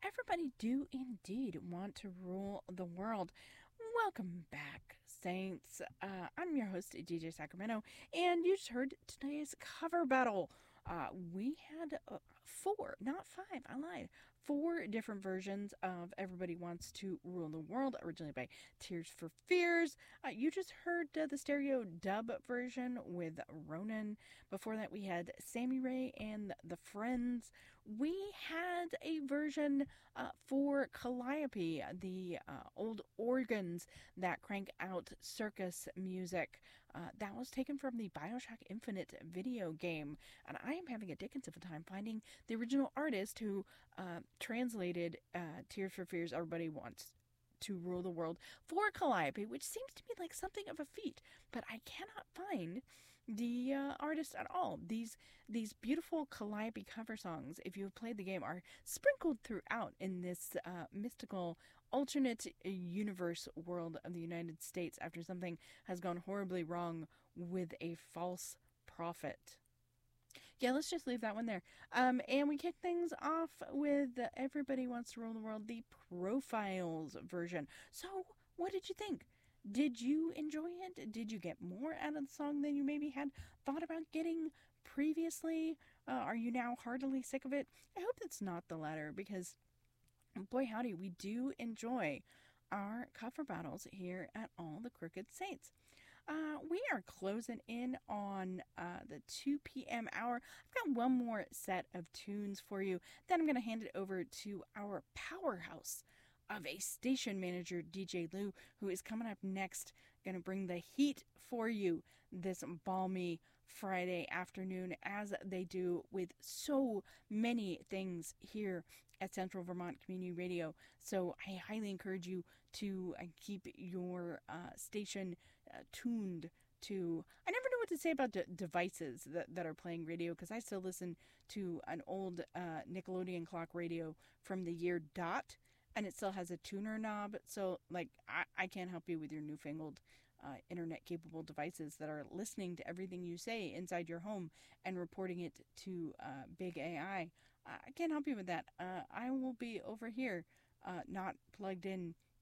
Everybody do indeed want to rule the world. Welcome back, Saints. I'm your host, DJ Sacramento, and you just heard today's cover battle. We had four, not five, I lied. Four different versions of Everybody Wants to Rule the World, originally by Tears for Fears. You just heard the stereo dub version with Ronan. Before that, we had Sammy Ray and the Friends. We had a version for Calliope, the old organs that crank out circus music. That was taken from the Bioshock Infinite video game, and I am having a dickens of a time finding the original artist who translated Tears for Fears Everybody Wants to Rule the World for Calliope, which seems to be like something of a feat, but I cannot find the artist at all. These beautiful Calliope cover songs, if you have played the game, are sprinkled throughout in this mystical alternate universe world of the United States after something has gone horribly wrong with a false prophet. Yeah, let's just leave that one there. And we kick things off with Everybody Wants to Rule the World, the Profiles version. So, what did you think? Did you enjoy it? Did you get more out of the song than you maybe had thought about getting previously? Are you now heartily sick of it? I hope that's not the latter because, boy howdy, we do enjoy our cover battles here at All the Crooked Saints. We are closing in on the 2 p.m. hour. I've got one more set of tunes for you. Then I'm going to hand it over to our powerhouse of a station manager, DJ Lou, who is coming up next. Going to bring the heat for you this balmy Friday afternoon, as they do with so many things here at Central Vermont Community Radio. So I highly encourage you to keep your station tuned to. I never know what to say about devices that are playing radio, because I still listen to an old Nickelodeon clock radio from the year dot, and it still has a tuner knob. So, like, I can't help you with your newfangled internet capable devices that are listening to everything you say inside your home and reporting it to big AI. I can't help you with that. I will be over here not plugged in